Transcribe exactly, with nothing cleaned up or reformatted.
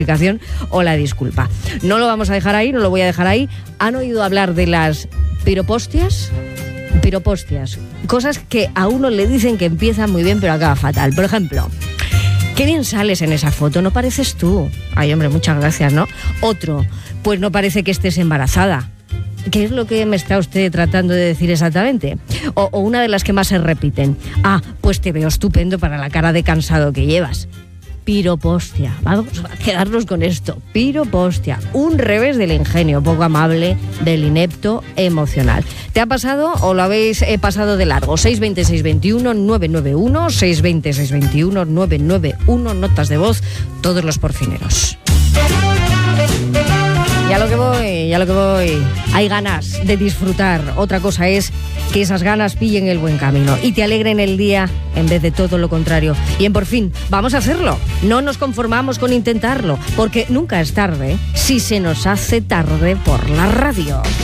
o la disculpa. No lo vamos a dejar ahí, no lo voy a dejar ahí. ¿Han oído hablar de las piropostias? Piropostias. Cosas que a uno le dicen que empiezan muy bien pero acaba fatal. Por ejemplo, qué bien sales en esa foto, no pareces tú. Ay, hombre, muchas gracias, ¿no? Otro, pues no parece que estés embarazada. ¿Qué es lo que me está usted tratando de decir exactamente? O, o una de las que más se repiten. Ah, pues te veo estupendo para la cara de cansado que llevas. Piropostia. Vamos a quedarnos con esto. Piropostia. Un revés del ingenio, poco amable, del inepto emocional. ¿Te ha pasado o lo habéis eh, pasado de largo? seis veinte, seis veintiuno, nueve nueve uno, seis veinte, seis veintiuno, nueve nueve uno, notas de voz, todos los porcineros. Ya lo que voy, ya lo que voy. Hay ganas de disfrutar. Otra cosa es que esas ganas pillen el buen camino y te alegren el día en vez de todo lo contrario. Y en Por Fin, vamos a hacerlo. No nos conformamos con intentarlo, porque nunca es tarde si se nos hace tarde por la radio.